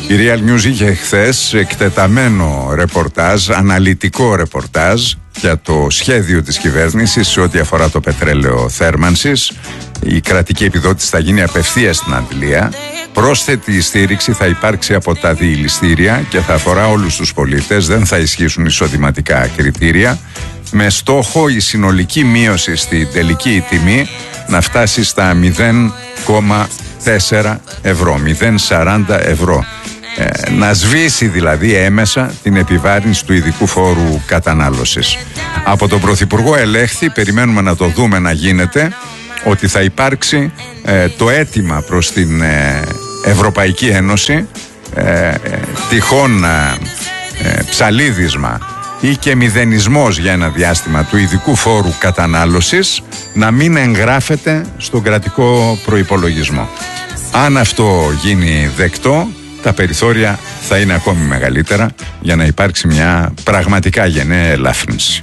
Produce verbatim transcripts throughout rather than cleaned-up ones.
Η Real News είχε χθες εκτεταμένο ρεπορτάζ, αναλυτικό ρεπορτάζ για το σχέδιο της κυβέρνησης σε ό,τι αφορά το πετρέλαιο θέρμανσης. Η κρατική επιδότηση θα γίνει απευθείας στην αντλία. Πρόσθετη στήριξη θα υπάρξει από τα διηλιστήρια και θα αφορά όλους τους πολίτες, δεν θα ισχύσουν εισοδηματικά κριτήρια, με στόχο η συνολική μείωση στη τελική τιμή να φτάσει στα μηδέν κόμμα τέσσερα ευρώ, μηδέν κόμμα σαράντα ευρώ. Ε, να σβήσει δηλαδή έμεσα την επιβάρυνση του ειδικού φόρου κατανάλωσης. Από τον Πρωθυπουργό ελέγχθη, περιμένουμε να το δούμε να γίνεται, ότι θα υπάρξει ε, το αίτημα προς την ε, Ευρωπαϊκή Ένωση ε, ε, τυχόν ε, ε, ψαλίδισμα ή και μηδενισμός για ένα διάστημα του ειδικού φόρου κατανάλωσης να μην εγγράφεται στον κρατικό προϋπολογισμό. Αν αυτό γίνει δεκτό, τα περιθώρια θα είναι ακόμη μεγαλύτερα για να υπάρξει μια πραγματικά γενναία ελάφρυνση.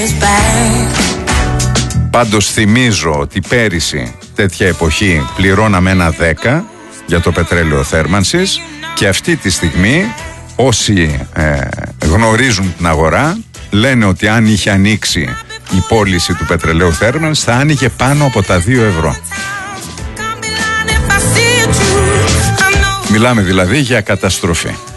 Πάντως θυμίζω ότι πέρυσι τέτοια εποχή πληρώναμε ένα δέκα για το πετρέλαιο θέρμανσης και αυτή τη στιγμή όσοι ε, γνωρίζουν την αγορά λένε ότι αν είχε ανοίξει η πώληση του πετρελαίου θέρμανσης θα άνοιγε πάνω από τα δύο ευρώ. Μιλάμε δηλαδή για καταστροφή.